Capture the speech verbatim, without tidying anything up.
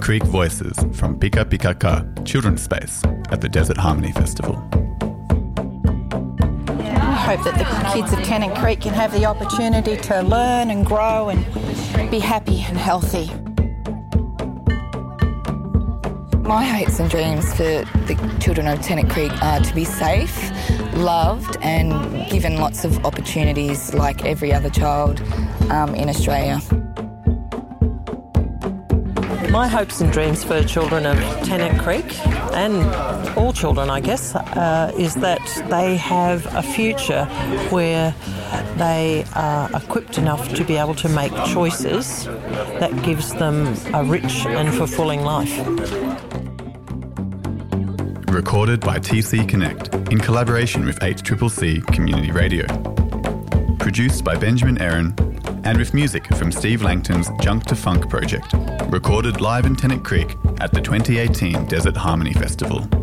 Creek Voices from Pika Pika Ka Children's Space at the Desert Harmony Festival. I hope that the kids at Tennant Creek can have the opportunity to learn and grow and be happy and healthy. My hopes and dreams for the children of Tennant Creek are to be safe, loved and given lots of opportunities like every other child um, in Australia. My hopes and dreams for children of Tennant Creek, and all children I guess, uh, is that they have a future where they are equipped enough to be able to make choices that gives them a rich and fulfilling life. Recorded by T C Connect in collaboration with eight C C C Community Radio. Produced by Benjamin Aaron and with music from Steve Langton's Junk to Funk project. Recorded live in Tennant Creek at the twenty eighteen Desert Harmony Festival.